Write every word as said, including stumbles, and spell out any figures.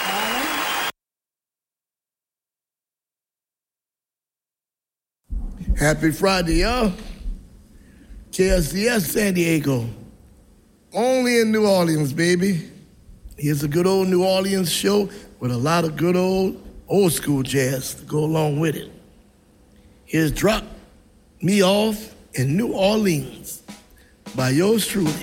Happy Friday, y'all. K S C S San Diego. Only in New Orleans, baby. Here's a good old New Orleans show with a lot of good old, old school jazz to go along with it. Here's Drop Me Off in New Orleans by yours truly.